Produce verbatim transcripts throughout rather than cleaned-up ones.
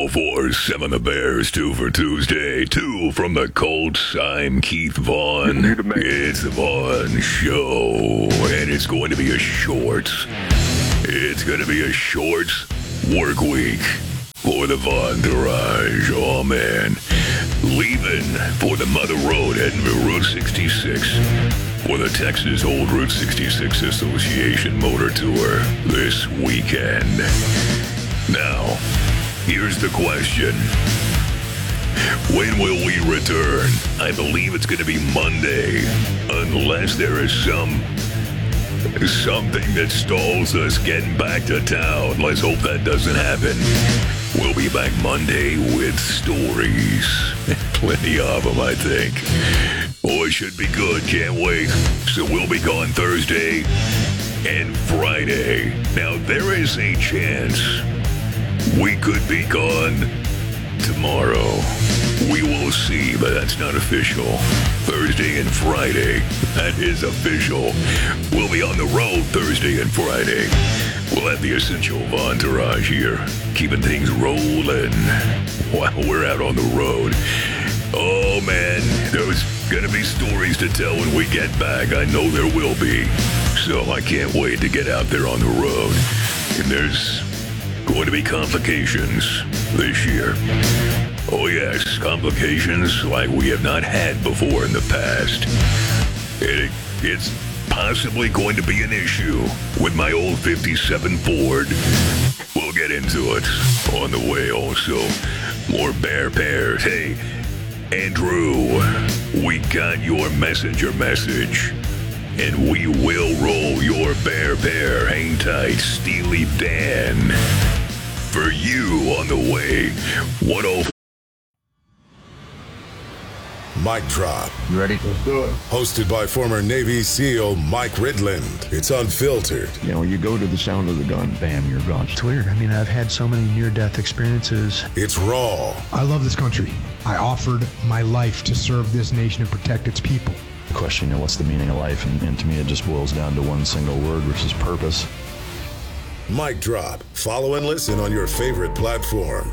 oh four seven The Bears, two for Tuesday, two from the Colts. I'm Keith Vaughn. It's the Vaughn Show, and it's going to be a short. It's going to be a short work week for the Vontourage. Oh, man. Leaving for the Mother Road, heading for Route sixty-six for the Texas Old Route sixty-six Association Motor Tour this weekend. Now, here's the question. When will we return? I believe it's going to be Monday, unless there is some something that stalls us getting back to town. Let's hope that doesn't happen. We'll be back Monday with stories. Plenty of them, I think. Oh, it should be good. Can't wait. So we'll be gone Thursday and Friday. Now, there is a chance we could be gone tomorrow. We will see, but that's not official. Thursday and Friday, that is official. We'll be on the road Thursday and Friday. We'll have the Essential Vontourage here, keeping things rolling while we're out on the road. Oh, man, there's going to be stories to tell when we get back. I know there will be. So I can't wait to get out there on the road. And there's going to be complications this year. Oh, yes, complications like we have not had before in the past. It, it's possibly going to be an issue with my old fifty-seven Ford. We'll get into it on the way also. More Bear Pairs. Hey, Andrew, we got your messenger message. And we will roll your Bear Pair. Hang tight, Steely Dan. For you on the way. one oh Mic Drop. You ready? Let's do it. Hosted by former Navy SEAL Mike Ridland. It's unfiltered. You know, you go to the sound of the gun, bam, you're gone. It's weird. I mean, I've had so many near-death experiences. It's raw. I love this country. I offered my life to serve this nation and protect its people. The question, you know, what's the meaning of life? And, and to me, it just boils down to one single word, which is purpose. Mic Drop. Follow and listen on your favorite platform.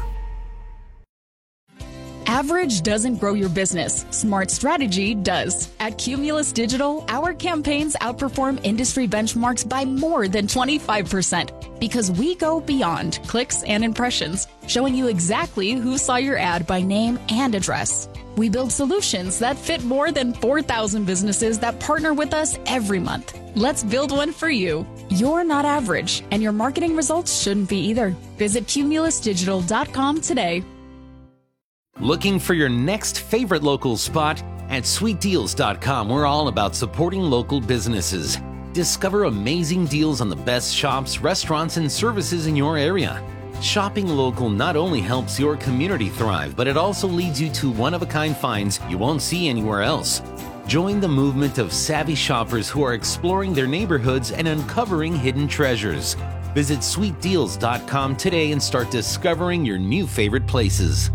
Average doesn't grow your business. Smart strategy does. At Cumulus Digital, our campaigns outperform industry benchmarks by more than twenty-five percent because we go beyond clicks and impressions, showing you exactly who saw your ad by name and address. We build solutions that fit more than four thousand businesses that partner with us every month. Let's build one for you. You're not average, and your marketing results shouldn't be either. Visit cumulus digital dot com today. Looking for your next favorite local spot? At sweet deals dot com, we're all about supporting local businesses. Discover amazing deals on the best shops, restaurants, and services in your area. Shopping local not only helps your community thrive, but it also leads you to one-of-a-kind finds you won't see anywhere else. Join the movement of savvy shoppers who are exploring their neighborhoods and uncovering hidden treasures. Visit sweet deals dot com today and start discovering your new favorite places.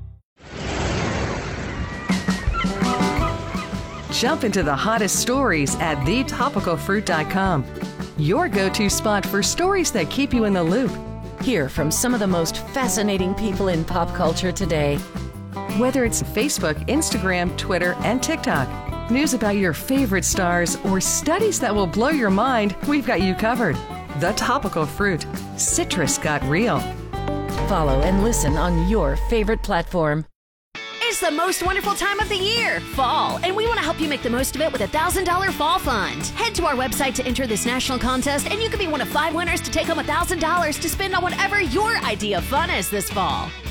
Jump into the hottest stories at the topical fruit dot com. Your go-to spot for stories that keep you in the loop. Hear from some of the most fascinating people in pop culture today. Whether it's Facebook, Instagram, Twitter, and TikTok, news about your favorite stars, or studies that will blow your mind, we've got you covered. The Topical Fruit. Citrus got real. Follow and listen on your favorite platform. It's the most wonderful time of the year, fall, and we want to help you make the most of it with a one thousand dollars Fall Fund. Head to our website to enter this national contest, and you could be one of five winners to take home one thousand dollars to spend on whatever your idea of fun is this fall.